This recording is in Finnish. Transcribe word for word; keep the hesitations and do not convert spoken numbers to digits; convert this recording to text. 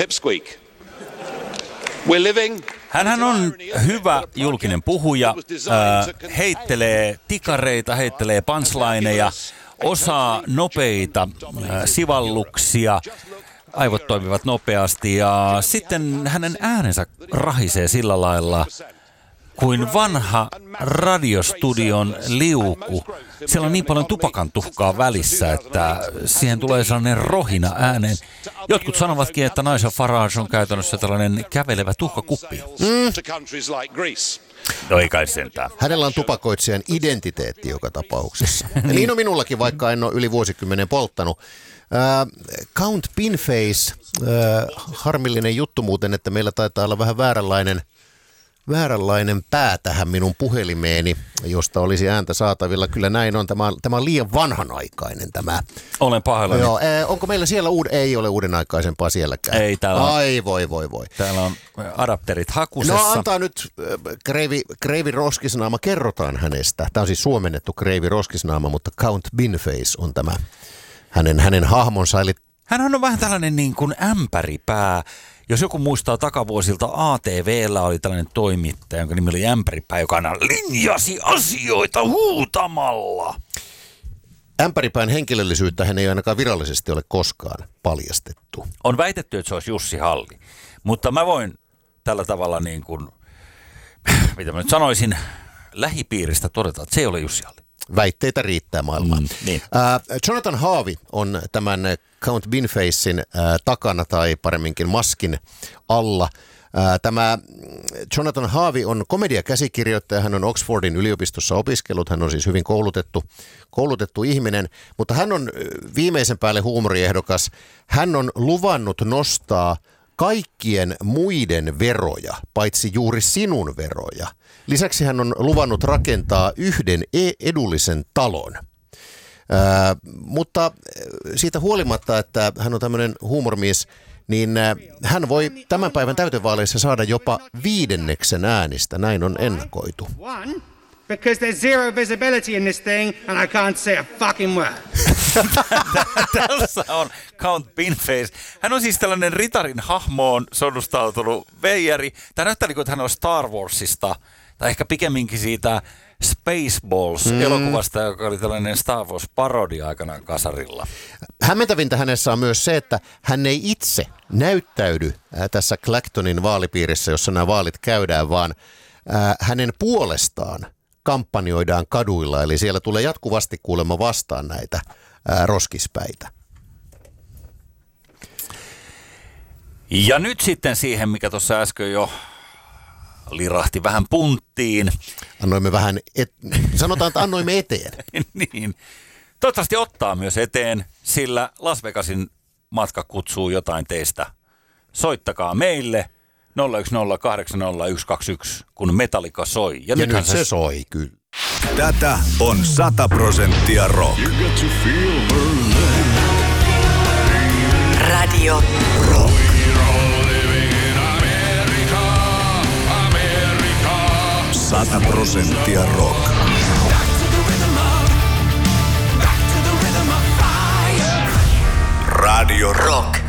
Pipsqueak. We're living... Hänhän on hyvä julkinen puhuja, äh, heittelee tikareita, heittelee punchlineja, osaa nopeita äh, sivalluksia, aivot toimivat nopeasti ja sitten hänen äänensä rahisee sillä lailla kuin vanha radiostudion liuku. Siellä on niin paljon tupakan tuhkaa välissä, että siihen tulee sellainen rohina ääneen. Jotkut sanovatkin, että Nigel Farage on käytännössä tällainen kävelevä tuhkakuppi. Mm. No ei kai sentään. Hänellä on tupakoitsijan identiteetti joka tapauksessa. Niin on minullakin, vaikka en ole yli vuosikymmenen polttanut. Äh, Count Pinface, äh, harmillinen juttu muuten, että meillä taitaa olla vähän vääränlainen Vääränlainen pää tähän minun puhelimeeni, josta olisi ääntä saatavilla. Kyllä näin on. Tämä, tämä on liian vanhanaikainen tämä. Olen pahoillani. Joo, äh, onko meillä siellä uud... Ei ole uudenaikaisempaa sielläkään. Ei, täällä on. Ai voi, voi, voi. Täällä on adapterit hakusessa. No antaa nyt äh, Kreivi, Kreivi Roskisnaama, kerrotaan hänestä. Tämä on siis suomennettu Kreivi Roskisnaama, mutta Count Pinface on tämä hänen, hänen hahmonsa. Eli... Hänhän on vähän tällainen niin kuin ämpäripää. Jos joku muistaa takavuosilta, A T V:llä oli tällainen toimittaja, jonka nimi oli Ämpäripää, joka aina linjasi asioita huutamalla. Ämpäripään henkilöllisyyttä hän ei ainakaan virallisesti ole koskaan paljastettu. On väitetty, että se olisi Jussi Halli, mutta mä voin tällä tavalla niin kuin, mitä mä nyt sanoisin, lähipiiristä todeta, että se ei ole Jussi Halli. Väitteitä riittää maailmaan. Mm, niin. uh, Jonathan Harvey on tämän Count Binfacein uh, takana tai paremminkin maskin alla. Uh, tämä Jonathan Harvey on komediakäsikirjoittaja, hän on Oxfordin yliopistossa opiskellut, hän on siis hyvin koulutettu, koulutettu ihminen, mutta hän on viimeisen päälle huumoriehdokas. Hän on luvannut nostaa kaikkien muiden veroja, paitsi juuri sinun veroja. Lisäksi hän on luvannut rakentaa yhden edullisen talon. Ää, mutta siitä huolimatta, että hän on tämmöinen huumormies, niin hän voi tämän päivän täytevaaleissa saada jopa viidenneksen äänistä. Näin on ennakoitu. Because there's zero visibility in this thing and I can't say a fucking word. Tässä on Count Pinface. Hän on siis tällainen ritarin hahmoon sonnustautunut veijari. Tämä näyttää niin kuin, että hän on Star Warsista, tai ehkä pikemminkin siitä Spaceballs-elokuvasta, mm. joka oli tällainen Star Wars-parodia aikanaan kasarilla. Hämmentävintä hänessä on myös se, että hän ei itse näyttäydy tässä Clactonin vaalipiirissä, jossa nämä vaalit käydään, vaan hänen puolestaan kampanjoidaan kaduilla, eli siellä tulee jatkuvasti kuulemma vastaan näitä ää, roskispäitä. Ja nyt sitten siihen, mikä tuossa äsken jo lirahti vähän punttiin. Annoimme vähän, et, sanotaan, että annoimme eteen. Niin. Toivottavasti ottaa myös eteen, sillä Las Vegasin matka kutsuu jotain teistä. Soittakaa meille nolla yksi nolla kahdeksan nolla yksi kaksi yksi, kun Metallica soi. Ja, ja nyt se, se soi, kyllä. Tätä on sata prosenttia rock. Radio Rock. Sata prosenttia rock. Radio Rock.